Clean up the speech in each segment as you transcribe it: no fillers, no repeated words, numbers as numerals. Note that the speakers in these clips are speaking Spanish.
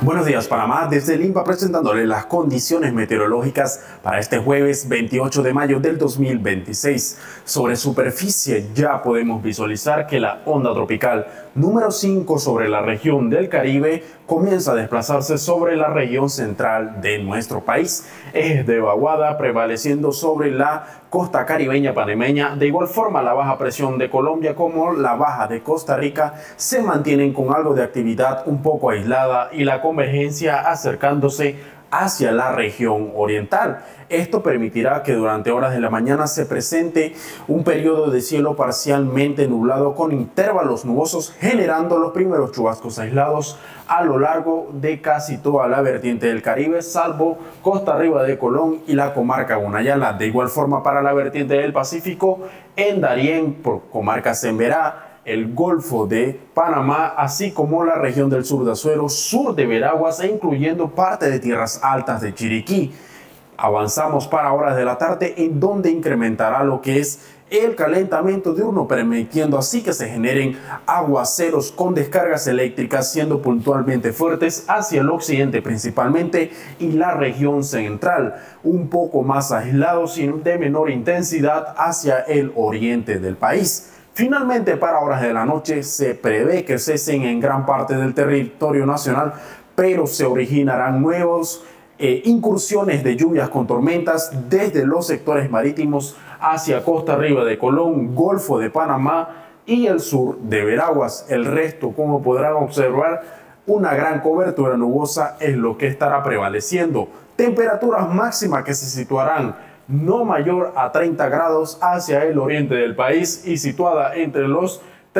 Buenos días, Panamá. Desde Limpa presentándole las condiciones meteorológicas para este jueves 28 de mayo del 2026. Sobre superficie ya podemos visualizar que la onda tropical número 5 sobre la región del Caribe comienza a desplazarse sobre la región central de nuestro país. Es de vaguada prevaleciendo sobre la costa caribeña panameña. De igual forma, la baja presión de Colombia como la baja de Costa Rica se mantienen con algo de actividad un poco aislada y la convergencia acercándose hacia la región oriental. Esto permitirá que durante horas de la mañana se presente un periodo de cielo parcialmente nublado con intervalos nubosos, generando los primeros chubascos aislados a lo largo de casi toda la vertiente del Caribe, salvo costa arriba de Colón y la comarca Gunayala. De igual forma, para la vertiente del Pacífico, en Darién, por comarca Semberá, el Golfo de Panamá, así como la región del sur de Azuero, sur de Veraguas e incluyendo parte de tierras altas de Chiriquí. Avanzamos para horas de la tarde, en donde incrementará lo que es el calentamiento diurno, permitiendo así que se generen aguaceros con descargas eléctricas, siendo puntualmente fuertes hacia el occidente principalmente y la región central, un poco más aislados y de menor intensidad hacia el oriente del país. Finalmente, para horas de la noche se prevé que cesen en gran parte del territorio nacional, pero se originarán nuevos incursiones de lluvias con tormentas desde los sectores marítimos hacia costa arriba de Colón, Golfo de Panamá y el sur de Veraguas. El resto, como podrán observar, una gran cobertura nubosa es lo que estará prevaleciendo. Temperaturas máximas que se situarán no mayor a 30 grados hacia el oriente del país y situada entre los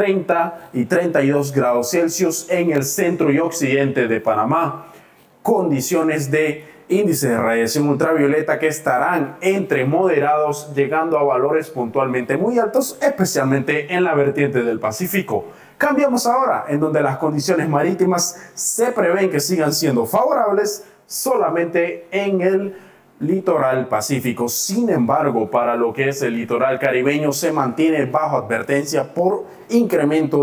30 y 32 grados Celsius en el centro y occidente de Panamá. Condiciones de índice de radiación ultravioleta que estarán entre moderados, llegando a valores puntualmente muy altos, especialmente en la vertiente del Pacífico. Cambiamos ahora, en donde las condiciones marítimas se prevén que sigan siendo favorables solamente en el litoral pacífico. Sin embargo, para lo que es el litoral caribeño se mantiene bajo advertencia por incremento